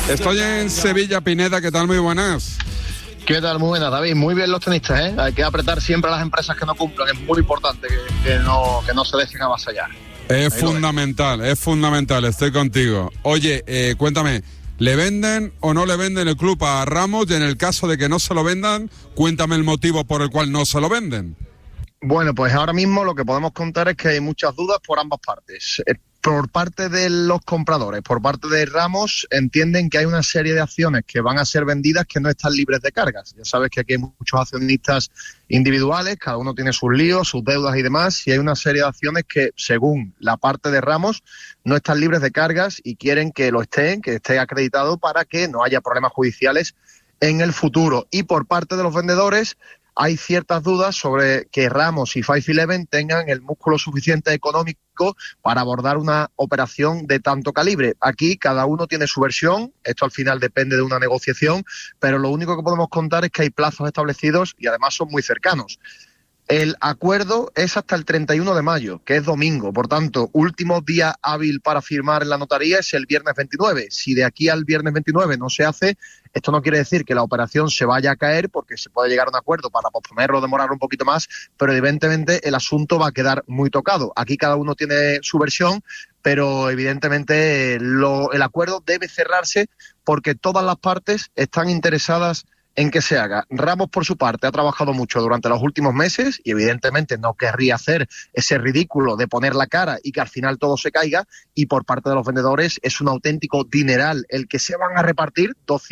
Estoy en Sevilla, Pineda, ¿qué tal? Muy buenas. ¿Qué tal? Muy buenas, David. Muy bien los tenistas, ¿eh? Hay que apretar siempre a las empresas que no cumplan. Es muy importante que no se dejen avasallar. Es fundamental, estoy contigo. Oye, cuéntame, ¿le venden o no le venden el club a Ramos? Y en el caso de que no se lo vendan, cuéntame el motivo por el cual no se lo venden. Bueno, pues ahora mismo lo que podemos contar es que hay muchas dudas por ambas partes. Por parte de los compradores, por parte de Ramos, entienden que hay una serie de acciones que van a ser vendidas que no están libres de cargas. Ya sabes que aquí hay muchos accionistas individuales, cada uno tiene sus líos, sus deudas y demás, y hay una serie de acciones que, según la parte de Ramos, no están libres de cargas y quieren que lo estén, que esté acreditado para que no haya problemas judiciales en el futuro. Y por parte de los vendedores, hay ciertas dudas sobre que Ramos y 511 tengan el músculo suficiente económico para abordar una operación de tanto calibre. Aquí cada uno tiene su versión, esto al final depende de una negociación, pero lo único que podemos contar es que hay plazos establecidos y además son muy cercanos. El acuerdo es hasta el 31 de mayo, que es domingo. Por tanto, último día hábil para firmar en la notaría es el viernes 29. Si de aquí al viernes 29 no se hace, esto no quiere decir que la operación se vaya a caer, porque se puede llegar a un acuerdo para posponerlo o demorar un poquito más, pero evidentemente el asunto va a quedar muy tocado. Aquí cada uno tiene su versión, pero evidentemente el acuerdo debe cerrarse porque todas las partes están interesadas en que se haga. Ramos, por su parte, ha trabajado mucho durante los últimos meses y evidentemente no querría hacer ese ridículo de poner la cara y que al final todo se caiga, y por parte de los vendedores es un auténtico dineral el que se van a repartir,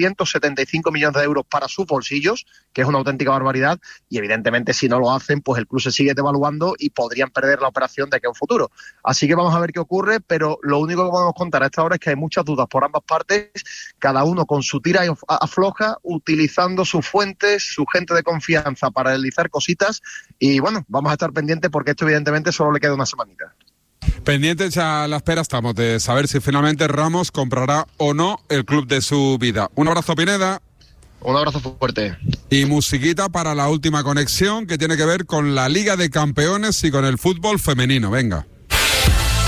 275 millones de euros para sus bolsillos, que es una auténtica barbaridad, y evidentemente si no lo hacen, pues el club se sigue devaluando y podrían perder la operación de aquí a un futuro. Así que vamos a ver qué ocurre, pero lo único que podemos contar a esta hora es que hay muchas dudas por ambas partes, cada uno con su tira y afloja, utilizando sus fuentes, su gente de confianza para realizar cositas, y bueno, vamos a estar pendientes porque esto evidentemente solo le queda una semanita. Pendientes a la espera estamos de saber si finalmente Ramos comprará o no el club de su vida. Un abrazo, Pineda. Un abrazo fuerte. Y musiquita para la última conexión que tiene que ver con la Liga de Campeones y con el fútbol femenino. Venga.